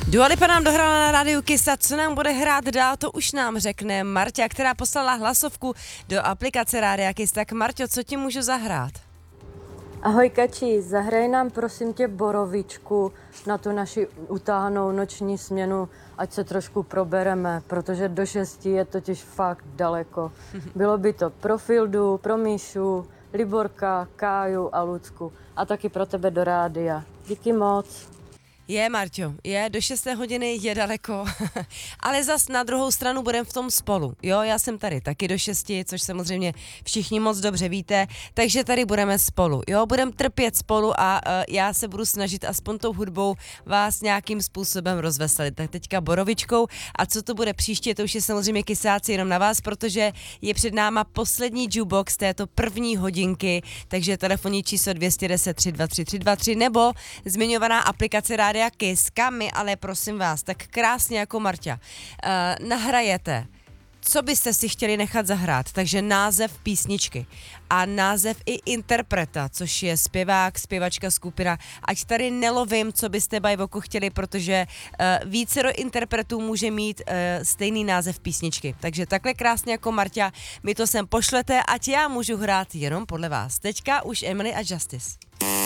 Dua Lipa nám dohrála na rádiu Kiss a co nám bude hrát dál, to už nám řekne Marta, která poslala hlasovku do aplikace Rádia Kiss. Tak Marťo, co ti můžu zahrát? Ahoj Kači, zahraj nám prosím tě Borovičku na tu naši utáhanou noční směnu, ať se trošku probereme, protože do 6 je totiž fakt daleko. Bylo by to pro Fildu, pro Míšu, Liborka, Káju a Lucku a taky pro tebe do rádia. Díky moc. Je, Marťo, do 6 hodiny je daleko, ale zas na druhou stranu budeme v tom spolu, jo, já jsem tady taky do 6, což samozřejmě všichni moc dobře víte, takže tady budeme spolu, jo, budeme trpět spolu a já se budu snažit aspoň tou hudbou vás nějakým způsobem rozveselit. Tak teďka Borovičkou a co to bude příště, to už je samozřejmě kysáci jenom na vás, protože je před náma poslední jukebox této první hodinky, takže telefonní číslo 210 323 323 nebo zmiňovaná aplikace Rádia Kiss, kam my, ale prosím vás, tak krásně jako Marta, nahrajete, co byste si chtěli nechat zahrát, takže název písničky a název i interpreta, což je zpěvák, zpěvačka, skupina, ať tady nelovím, co byste bajvoku chtěli, protože vícero interpretů může mít stejný název písničky, takže takhle krásně jako Marta, mi to sem pošlete, ať já můžu hrát jenom podle vás. Teďka už Emily a Justice.